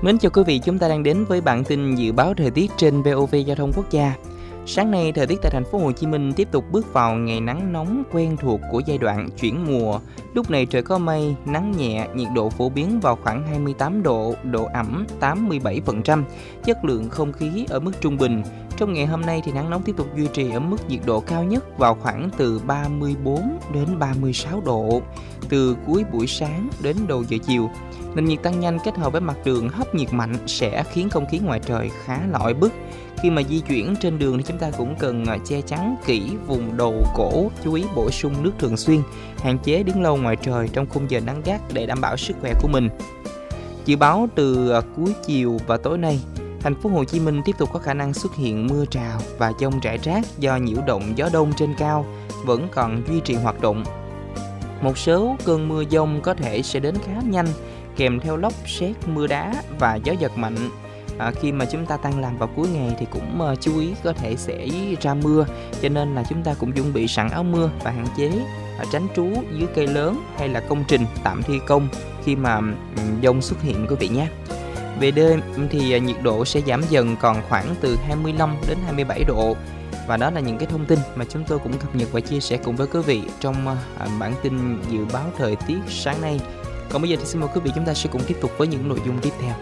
Mến chào quý vị, chúng ta đang đến với bản tin dự báo thời tiết trên VOV Giao thông Quốc gia. Sáng nay, thời tiết tại thành phố Hồ Chí Minh tiếp tục bước vào ngày nắng nóng quen thuộc của giai đoạn chuyển mùa. Lúc này trời có mây, nắng nhẹ, nhiệt độ phổ biến vào khoảng 28 độ, độ ẩm 87%, chất lượng không khí ở mức trung bình. Trong ngày hôm nay thì nắng nóng tiếp tục duy trì ở mức nhiệt độ cao nhất vào khoảng từ 34 đến 36 độ, từ cuối buổi sáng đến đầu giờ chiều. Nền nhiệt tăng nhanh kết hợp với mặt đường hấp nhiệt mạnh sẽ khiến không khí ngoài trời khá là oi bức. Khi mà di chuyển trên đường thì chúng ta cũng cần che chắn kỹ vùng đầu cổ, chú ý bổ sung nước thường xuyên, hạn chế đứng lâu ngoài trời trong khung giờ nắng gắt để đảm bảo sức khỏe của mình. Dự báo từ cuối chiều và tối nay, thành phố Hồ Chí Minh tiếp tục có khả năng xuất hiện mưa rào và dông rải rác do nhiễu động gió đông trên cao vẫn còn duy trì hoạt động. Một số cơn mưa dông có thể sẽ đến khá nhanh, kèm theo lốc sét, mưa đá và gió giật mạnh. Khi mà chúng ta tan làm vào cuối ngày thì cũng chú ý có thể sẽ ra mưa, cho nên là chúng ta cũng chuẩn bị sẵn áo mưa và hạn chế tránh trú dưới cây lớn hay là công trình tạm thi công khi mà dông xuất hiện quý vị nhé. Về đêm thì nhiệt độ sẽ giảm dần còn khoảng từ 25 đến 27 độ. Và đó là những cái thông tin mà chúng tôi cũng cập nhật và chia sẻ cùng với quý vị trong bản tin dự báo thời tiết sáng nay. Còn bây giờ thì xin mời quý vị chúng ta sẽ cùng tiếp tục với những nội dung tiếp theo.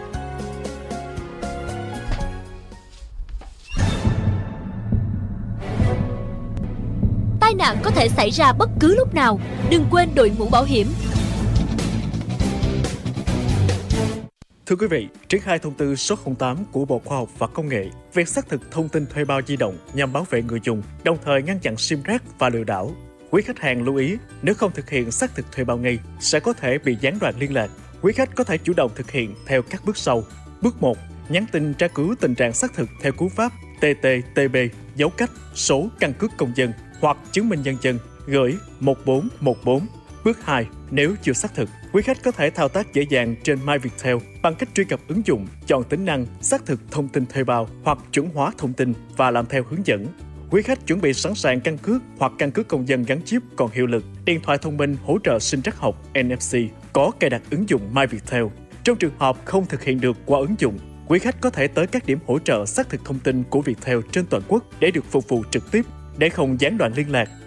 Tai nạn có thể xảy ra bất cứ lúc nào, đừng quên đội mũ bảo hiểm. Thưa quý vị, triển khai thông tư số 08 của Bộ Khoa học và Công nghệ về xác thực thông tin thuê bao di động nhằm bảo vệ người dùng, đồng thời ngăn chặn sim rác và lừa đảo. Quý khách hàng lưu ý, nếu không thực hiện xác thực thuê bao ngay, sẽ có thể bị gián đoạn liên lạc. Quý khách có thể chủ động thực hiện theo các bước sau. Bước 1. Nhắn tin tra cứu tình trạng xác thực theo cú pháp TTTB, dấu cách, số căn cước công dân hoặc chứng minh nhân dân, gửi 1414. Bước 2. Nếu chưa xác thực, quý khách có thể thao tác dễ dàng trên MyViettel bằng cách truy cập ứng dụng, chọn tính năng xác thực thông tin thuê bao hoặc chuẩn hóa thông tin và làm theo hướng dẫn. Quý khách chuẩn bị sẵn sàng căn cước hoặc căn cước công dân gắn chip còn hiệu lực, điện thoại thông minh hỗ trợ sinh trắc học NFC, có cài đặt ứng dụng MyViettel. Trong trường hợp không thực hiện được qua ứng dụng, quý khách có thể tới các điểm hỗ trợ xác thực thông tin của Viettel trên toàn quốc để được phục vụ trực tiếp. Để không gián đoạn liên lạc,